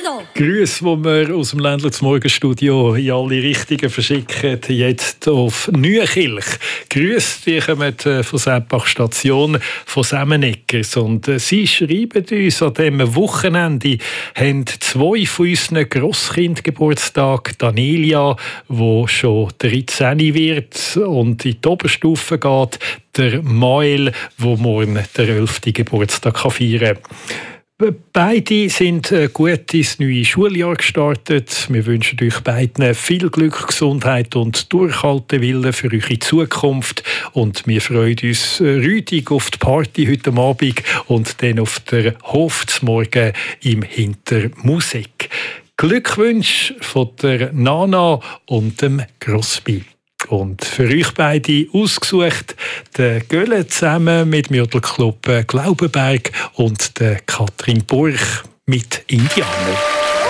noch! Grüße, die wir aus dem Ländler zum Morgenstudio in alle Richtungen verschicken, jetzt auf Nüechilch. Grüße, die kommen von Seppach Station, von Semeneckers. Und sie schreiben uns, an diesem Wochenende haben 2 von unseren Grosskind Geburtstag. Danelia, die schon 13 wird und in die Oberstufe geht. Der Mael, der morgen den 11. Geburtstag feiern kann. Beide sind gut ins neue Schuljahr gestartet. Wir wünschen euch beiden viel Glück, Gesundheit und Durchhaltewillen für eure Zukunft. Und wir freuen uns rüdig auf die Party heute Abend und dann auf der Hof zum Morgen im Hintermusik. Glückwünsche von der Nana und dem Grossbi. Und für euch beide ausgesucht, der Gölle zusammen mit dem Jodelclub Glaubenberg und der Katrin Burch mit Indianer.